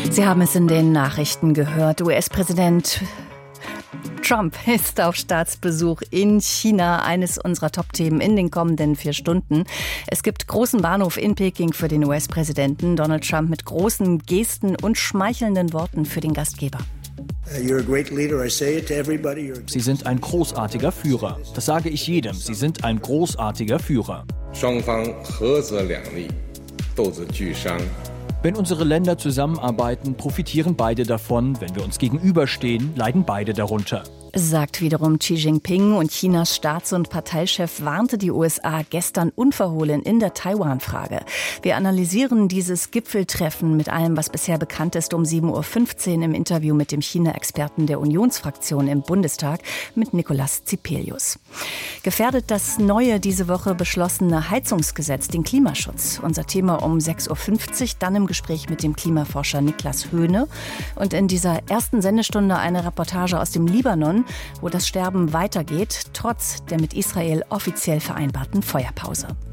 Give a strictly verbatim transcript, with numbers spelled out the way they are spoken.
Sie haben es in den Nachrichten gehört. U S-Präsident Trump ist auf Staatsbesuch in China, eines unserer Top-Themen in den kommenden vier Stunden. Es gibt großen Bahnhof in Peking für den U S-Präsidenten. Donald Trump mit großen Gesten und schmeichelnden Worten für den Gastgeber. Sie sind ein großartiger Führer. Das sage ich jedem. Sie sind ein großartiger Führer. Wenn unsere Länder zusammenarbeiten, profitieren beide davon. Wenn wir uns gegenüberstehen, leiden beide darunter. Sagt wiederum Xi Jinping, und Chinas Staats- und Parteichef warnte die U S A gestern unverhohlen in der Taiwan-Frage. Wir analysieren dieses Gipfeltreffen mit allem, was bisher bekannt ist, um sieben Uhr fünfzehn im Interview mit dem China-Experten der Unionsfraktion im Bundestag, mit Nicolas Zipelius. Gefährdet das neue, diese Woche beschlossene Heizungsgesetz den Klimaschutz? Unser Thema um sechs Uhr fünfzig, dann im Gespräch mit dem Klimaforscher Niklas Höhne. Und in dieser ersten Sendestunde eine Reportage aus dem Libanon, wo das Sterben weitergeht, trotz der mit Israel offiziell vereinbarten Feuerpause.